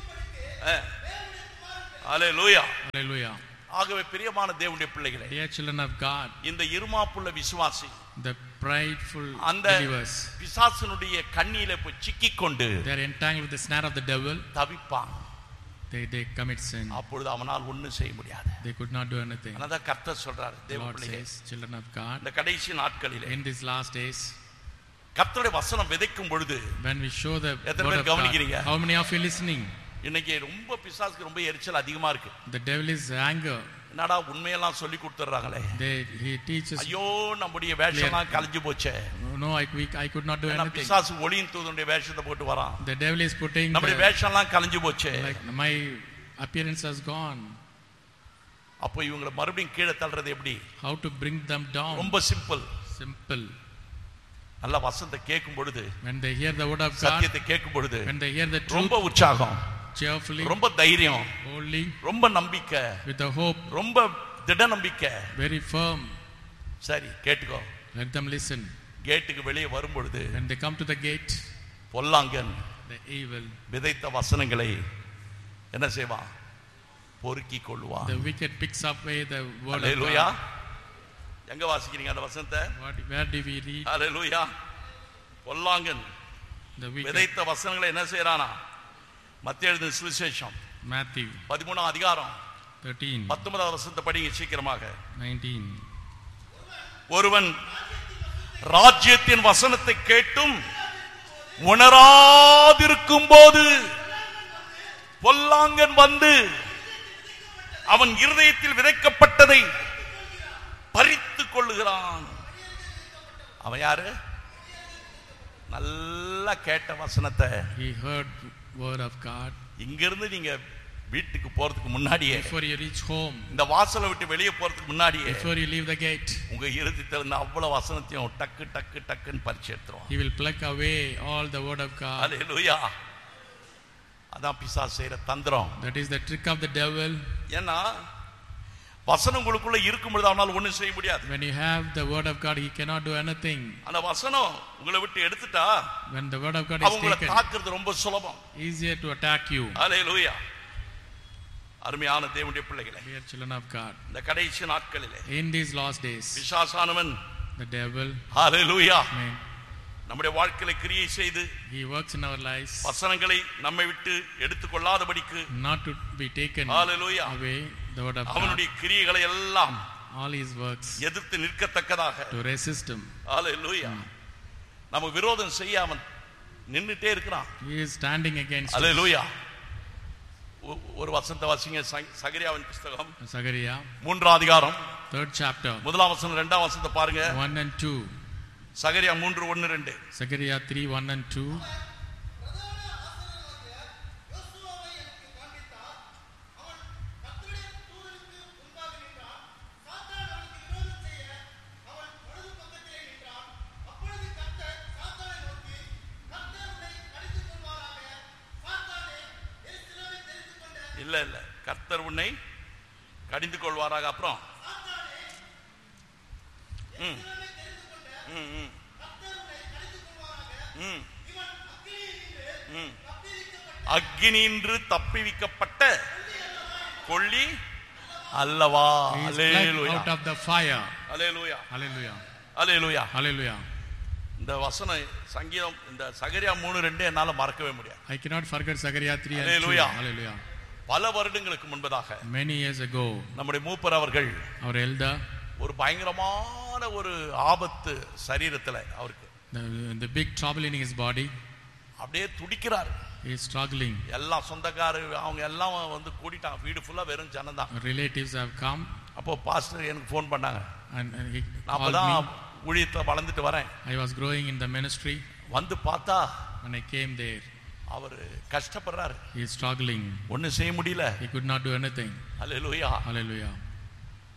ஹalleluya. Hallelujah. ஆகவே பிரியமான தேவனுடைய பிள்ளைகளே, dear children of God, இந்த இருமாப்புள்ள விசுவாசி, the prideful believers, பிசாசினுடைய கண்ணியிலே போய் சிக்கிக்கொண்டு they are entangled with the snare of the devil, தவிப்பான். they they commit sin. அப்பொழுது அவனால் ஒண்ணும் செய்ய முடியாது. They could not do anything. அத கர்த்தர் சொல்றார். Lord says, children of God, இந்த கடைசி நாட்களிலே, in these last days, கர்த்தருடைய வசனம் விதைக்கும் பொழுது, when we show the word of God, how many of you listening? இன்னைக்கு ரொம்ப பிசாசுக்கு ரொம்ப எரிச்சல் அதிகமா இருக்கு. The devil is anger. என்னடா உண்மையெல்லாம் சொல்லி கொடுத்துறாங்களே. They he teaches. ஐயோ நம்முடைய வேஷம்லாம் கலஞ்சு போச்சே. No, I we, I could not do anything. பிசாசு ஒளியின் தூதனுடைய வேஷத்தை போட்டு வரான். The devil is putting. நம்முடைய வேஷம்லாம் கலஞ்சு போச்சே. Like my appearance has gone. அப்போ இவங்களை மறுபடியும் கீழே தள்ளுறது எப்படி? How to bring them down? ரொம்ப சிம்பிள். Simple. நல்ல வசனத்தை கேட்கும் பொழுது, when they hear the word of God, சத்தியத்தை கேட்கும் பொழுது, when they hear the truth, ரொம்ப உற்சாகம், cheerfully, ரொம்ப தைரியம், boldly, ரொம்ப நம்பிக்கை, with the hope, ரொம்ப திட நம்பிக்கை, very firm. சரி கேட்டுக்கோ. Let them listen. கேட்டுக்கு வெளியே வரும் பொழுது, when they come to the gate, பொல்லாங்கன், the evil, விதைத்த வசனங்களை என்ன செய்வான்? பொறுக்கிக் கொள்வான். the wicked picks up away the word Hallelujah. of God. எங்க வாசிக்கிறீங்க அந்த வசனத்தை? Where do we read? Hallelujah. பொல்லாங்கன் விதைத்த வசனங்களை என்ன செய்யறானா? மத்தேயு எழுதின சுவிசேஷம் Matthew பதிமூன்றாம் அதிகாரம் thirteen பத்தொன்பதாவது வசனத்தை படிங்க சீக்கிரமாக. nineteen. ஒருவன் ராஜ்யத்தின் வசனத்தை கேட்டும் உணராதிருக்கும் போது பொல்லாங்கன் வந்து அவன் இருதயத்தில் விதைக்கப்பட்டதை பறித்துக் கொள்ளுகிறான். அவன் யாரு? நல்லா கேட்ட வசனத்தை, he heard word of God. இங்கிருந்து நீங்க வீட்டுக்கு போறதுக்கு முன்னாடியே, before you reach home, இந்த வாசலை விட்டு வெளியே போறதுக்கு முன்னாடியே, before you leave the gate, உங்க இருதயத்தில் இருந்த அவ்வளவு வசனத்தையும் டக்கு டக்கு டக்குன்னு பறிச்சு எடுத்துரும். he will pluck away all the word of God. ஹalleluya. அதான் பிசாசு செய்யற தந்திரம். That is the trick of the devil. ஏன்னா வசனம் உங்களுக்குள்ள இருக்கும் பொழுது அவனால் ஒண்ணும் செய்ய முடியாது. when you have the word of God, he cannot do anything. அந்த வசனம் உங்களை விட்டு எடுத்துட்டா, when the word of God is taken, அவங்களை தாக்குறது ரொம்ப சுலபம். easier to attack you. ஹalleluya. அருமையான தேவனுடைய பிள்ளைகளே, dear children of God, இந்த கடைசி நாட்களிலே, in these last days, பிசாசானவன், the devil, ஹalleluya, amen, நம்முடைய வாழ்க்கையில கிரியை செய்து he works in our lives, வசனங்களை நம்மை விட்டு எடுத்துக்கொள்ளாதபடிக்கு, not to be taken hallelujah, away the word of God, அவனுடைய கிரியைகளை எல்லாம் all his works, எதிர்த்து நிற்கத்தக்கதாக, to resist him, ஹalleluya, நம்ம விரோதம் செய்ய அவன் நின்னுட்டே இருக்கிறான். he is standing against ஹalleluya. ஒரு வசனத்தை வாசிங்க, சகரியாவின் புத்தகம் சகரியா மூன்றாம் அதிகாரம் third chapter, முதலாம் வசனம் இரண்டாம் வசனத்தை பாருங்க. one and two. சகரியா மூன்று ஒன்று ரெண்டு. சகரியா three one and two. இல்ல இல்ல கர்த்தர் உன்னை கடிந்து கொள்வாராக. அப்புறம் அக்கினின்று தப்பிவிக்கப்பட்ட கொள்ளி அல்லவா. Hallelujah. Out of the fire. Hallelujah. Hallelujah. Hallelujah. Hallelujah. இந்த வசனம் சங்கீதம் இந்த சகரியா மூணு ரெண்டு என்னால மறக்கவே முடியாது. I cannot forget Zechariah three and two. Hallelujah. Hallelujah. பல வருடங்களுக்கு முன்பதாக, many years ago, நம்முடைய மூப்பர் அவர்கள், our elder, ஒரு பயங்கரமான ஒரு ஆபத்து சரீரத்துல அவருக்கு, the, the big trouble in his body, அப்படியே துடிக்கிறார். he is struggling. எல்லாம் சொந்தக்காரர் அவங்க எல்லாம் வந்து கூடிட்டாங்க, வீடு ஃபுல்லா வெறும் ஜனம் தான். relatives have come. அப்போ பாஸ்டர் எனக்கு ஃபோன் பண்ணாங்க. and, and he அப்பதான் called me. ஊழியத்துல வளர்ந்துட்டு வரேன். I was growing in the ministry. வந்து பார்த்தா when I came there, அவர் கஷ்டப்படுறாரு. he is struggling. ஒண்ணும் செய்ய முடியல. he could not do anything. Hallelujah. Hallelujah.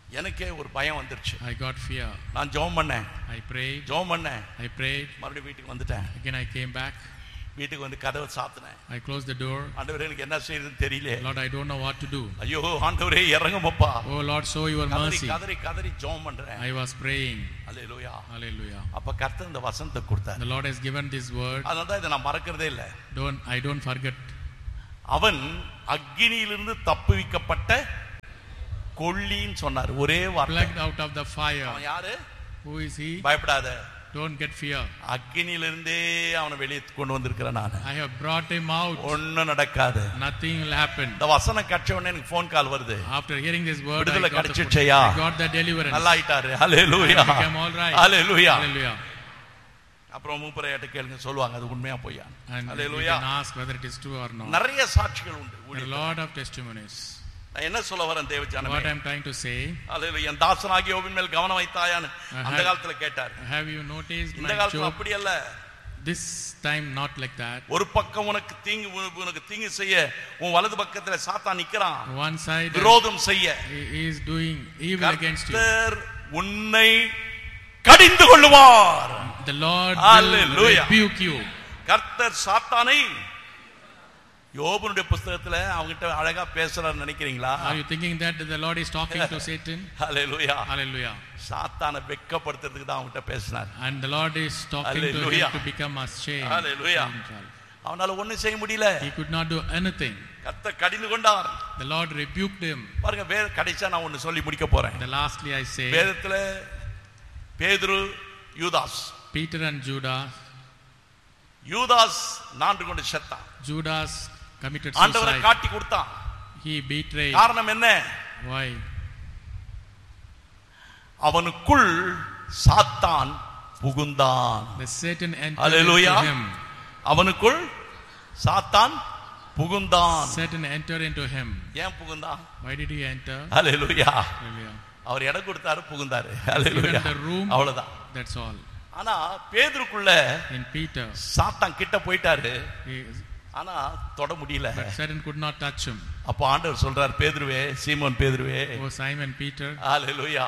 எனக்கே ஒரு பயம் வந்துருச்சு. I got fear. நான் ஜெபம் பண்ணேன். I prayed. ஜெபம் பண்ணேன். I prayed. மறுபடியும் வீட்டுக்கு வந்துட்டேன். Again I came back. வீட்டுக்கு வந்து கதவை சாத்தினேன். I closed the door. ஆண்டவரே எனக்கு என்ன செய்யறதுன்னு தெரியல. Lord, I don't know what to do. ஐயோ ஆண்டவரே இறங்குமப்பா. Oh Lord, show your mercy. கதறி கதறி ஜெபம் பண்றேன். I was praying. Hallelujah. Hallelujah. அப்ப கர்த்தர் இந்த வசனத்தை கொடுத்தார். The Lord has given this word. அதனால தான் இதை நான் மறக்கிறதே இல்ல. Don't I don't forget. அவன் அக்கினியிலிருந்து தப்புவிக்கப்பட்ட கொள்ளின்னு சொன்னார். ஒரே வார்த்தை. Plucked out of the fire. அவன் யாரு? Who is he? பயப்படாத. Don't get fear. அக்கினியிலிருந்தே அவனை வெளியே கொண்டு வந்திருக்கிறேன் நான். I have brought him out. ஒண்ணும் நடக்காது. Nothing will happen. இந்த வசனம் கற்ற உடனே எனக்கு ஃபோன் கால் வருது. After hearing this word, I விடுதலை got, கிடைச்சிச்சையா? I got the deliverance. நல்லா ஆயிட்டாரு. ஹalleluya. I became all right. Hallelujah. Hallelujah. அப்புறம் மூப்பரையாட்ட கேளுங்க சொல்லுவாங்க அது உண்மையா பொய்யா. And hallelujah. you can ask whether it is true or not. நிறைய சாட்சிகள் உண்டு. There are a lot of testimonies. நான் என்ன சொல்ல வரேன் தேவ ஜனமே? What I am trying to say. ஹalleluya. என் தாசனாகிய யோபின் மேல் கவனம் வைத்தாயான்னு அந்த காலத்துல கேட்டார். Have you noticed இந்த காலத்துல அப்படி அல்ல. This time not like that. ஒரு பக்கம் உனக்கு தீங்கு உனக்கு தீங்கு செய்ய உன் வலது பக்கத்துல சாத்தான் நிக்கறான். One side விரோதம் செய்ய. He is doing evil against you. கர்த்தர் உன்னை கடிந்து கொள்வார். The Lord will rebuke you. கர்த்தர் சாத்தானை யோபனுடைய புத்தகத்துல அவங்கிட்ட அழகா பேசுறான்னு நினைக்கிறீங்களா? Are you thinking that the Lord is talking to Satan? Hallelujah. Hallelujah. சாத்தானை வெட்கப்படுத்துறதுக்கு தான் அவங்கிட்ட பேசினார். And the Lord is talking to him to become ashamed. Hallelujah. அவனால ஒண்ணும் செய்ய முடியல. He could not do anything. கர்த்தர் கடிந்து கொண்டார். The Lord rebuked him. பாருங்க வேற கடைசியா நான் ஒன்னு சொல்லி முடிக்க போறேன். The lastly I say. வேதத்துல பேதுரு யூதாஸ். Peter and Judas. யூதாஸ் நான்கு கொண்டு செத்தான். Judas committed suicide. ஆண்டவரை காட்டி கொடுத்தான். He betrayed. காரணம் என்ன? Why? அவனுக்குள் சாத்தான் புகுந்தான். The Satan entered Hallelujah. into him. அவனுக்குள் சாத்தான் புகுந்தான். Satan entered into him. ஏன் புகுந்தான்? Why did he enter? Hallelujah. Hallelujah. அவர் இடம் கொடுத்தாரு புகுந்தாரு. Hallelujah. அவ்வளவுதான். That's all. ஆனா பேதுருக்குள்ள In Peter சாத்தான் கிட்ட போயிட்டாரு. he, ஆனா தொட முடியல. But Satan could not touch him. அப்ப ஆண்டவர் சொல்றார் பேதுருவே சீமோன் பேதுருவே. Oh Simon Peter. ஹalleluya.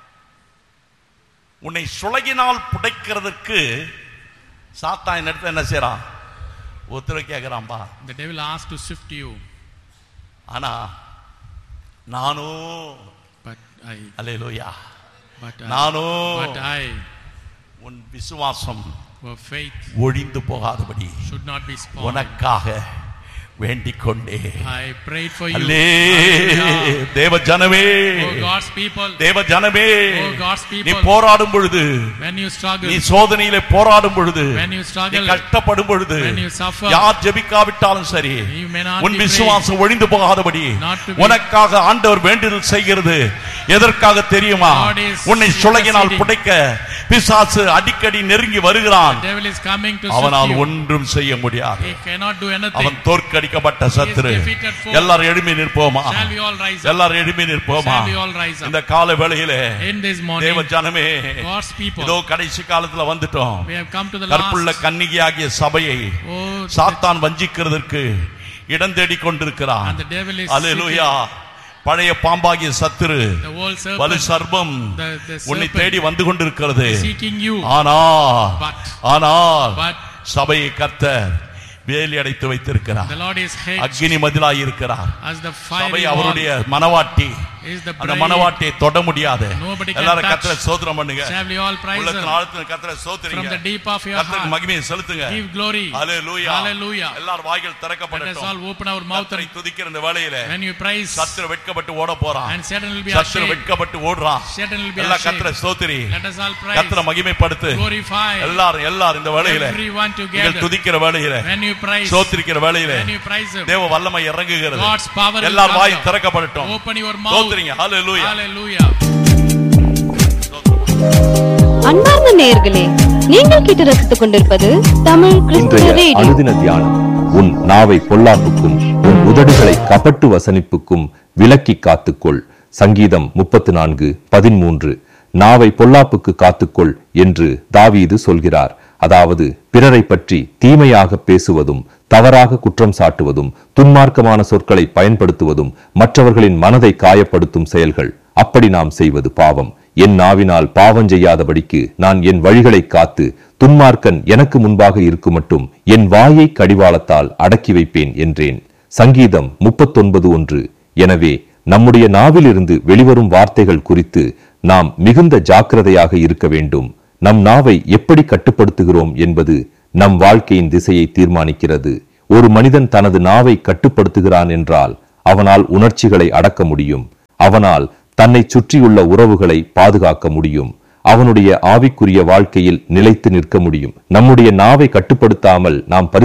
உன்னை சுளகினால் புடைக்கிறதுக்கு சாத்தான் என்னட்ட என்ன செய்றான்? உத்தரவு கேக்குறான்பா. The devil asked to sift you. ஆனா நானோ but I hallelujah. but nano but I உன் விசுவாசம் for faith ஒழிந்து போகாதபடி should not be spoiled. உனக்காக வேண்டிக் கொண்டே I prayed for you. தேவ ஜனமே, oh God's people, தேவ ஜனமே, oh God's people, நீ போராடும் பொழுது, when you struggle, நீ சோதனையிலே போராடும் பொழுது, when you struggle, நீ கஷ்டப்படும் பொழுது, when you suffer, யார் ஜெபிக்காவிட்டாலும் சரி, you may not உன் விசுவாசம் ஒழிந்து போகாதபடி உனக்காக ஆண்டவர் வேண்டுதல் செய்கிறது எதற்காக தெரியுமா? உன்னை சுளகினால் புடைக்க பிசாசு அடிக்கடி நெருங்கி வருகிறான். அவனால் ஒன்றும் செய்ய முடியாது. அவன் தோற்கடிக்கப்பட்ட சத்துரு. எல்லாரும் எழும்பி நிற்போமா? எல்லாரும் எழும்பி நிற்போமா? இந்த கால வேளையிலே தேவ ஜனமே, இதோ கடைசி காலத்துல வந்துட்டோம். கற்புள்ள கன்னிகையாகிய சபையை சாத்தான் வஞ்சிக்கிறதற்கு இடம் தேடிக் கொண்டிருக்கிறான். அல்லேலூயா. பழைய பாம்பாகிய சத்துரு வலு சர்ப்பம் உன்னை தேடி வந்து கொண்டிருக்கிறது. ஆனால் ஆனால் சபையை கர்த்தர் வேலி அடைத்து வைத்திருக்கிறார். அக்னி மதிலாய் இருக்கிறார். சபை அவருடைய மனவாட்டி. அந்த மனவாட்டியை தொட முடியாது. எல்லாரும் கர்த்தரை ஸ்தோத்திரம் பண்ணுங்க. உள்ளத்தின் ஆழத்தின் கர்த்தரை ஸ்தோத்திரிங்க. கர்த்தருக்கு மகிமையை செலுத்துங்க. ஹல்லேலூயா. எல்லாரும் வாய்கள் திறக்கப்படட்டும். கர்த்தரை துதிக்கிற இந்த வேளையிலே சத்துரு வெட்கப்பட்டு ஓட போறான். சத்துரு வெட்கப்பட்டு ஓடுறான். எல்லா கர்த்தரை ஸ்தோத்திரி. கர்த்தரை மகிமைப்படுத்து. எல்லாரும் எல்லாரும் இந்த வேளையிலே நீங்கள் துதிக்கிற வேளையிலே ஸ்தோத்திரிக்கிற வேளையிலே தேவ வல்லமை இறங்குகிறது. எல்லாரும் வாய் திறக்கப்படட்டும். அன்பார்ந்த நேயர்களே, நீங்கள் கேட்டு ரசித்துக் கொண்டிருப்பது தமிழ் கிறிஸ்துவ ரேடியோ. அனுதின தியானம். உன் நாவை பொல்லாப்புக்கும் உன் உதடுகளை கபட்டு வசனிப்புக்கும் விலக்கி காத்துக்கொள். சங்கீதம் முப்பத்து நான்கு பதிமூன்று. நாவை பொல்லாப்புக்கு காத்துக்கொள் என்று தாவீது சொல்கிறார். அதாவது பிறரை பற்றி தீமையாக பேசுவதும் தவறாக குற்றம் சாட்டுவதும், துன்மார்க்கமான சொற்களை பயன்படுத்துவதும் மற்றவர்களின் மனதை காயப்படுத்தும் செயல்கள். அப்படி நாம் செய்வது பாவம். என் நாவினால் பாவம் செய்யாதபடிக்கு நான் என் வழிகளை காத்து, துன்மார்க்கன் எனக்கு முன்பாக இருக்கும் மட்டும் என் வாயை கடிவாளத்தால் அடக்கி வைப்பேன் என்றேன். சங்கீதம் முப்பத்தொன்பது ஒன்று. எனவே நம்முடைய நாவிலிருந்து வெளிவரும் வார்த்தைகள் குறித்து நாம் மிகுந்த ஜாக்கிரதையாக இருக்க வேண்டும். நம் நாவை எப்படி கட்டுப்படுத்துகிறோம் என்பது நம் வாழ்க்கையின் திசையை தீர்மானிக்கிறது. ஒரு மனிதன் தனது நாவை கட்டுப்படுத்துகிறான் என்றால் அவனால் உணர்ச்சிகளை அடக்க முடியும். அவனால் தன்னை சுற்றியுள்ள உறவுகளை பாதுகாக்க முடியும். அவனுடைய ஆவிக்குரிய வாழ்க்கையில் நிலைத்து நிற்க முடியும். நம்முடைய நாவை கட்டுப்படுத்தாமல் நாம்